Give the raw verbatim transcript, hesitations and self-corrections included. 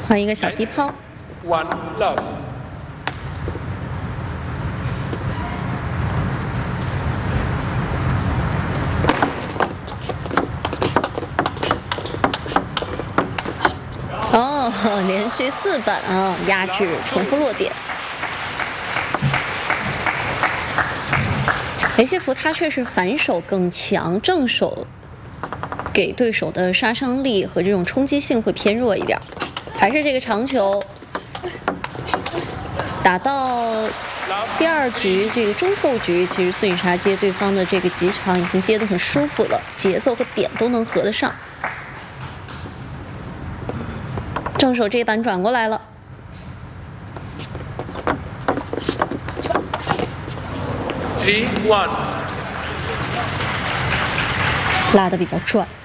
换一个小低抛。 One love。 哦，连续四板啊，压制，重复落点。雷谢弗他却是反手更强，正手给对手的杀伤力和这种冲击性会偏弱一点。还是这个长球，打到第二局这个中后局，其实孙颖莎接对方的这个急长已经接得很舒服了，节奏和点都能合得上。正手这一板转过来了。 Three one， 拉得比较转。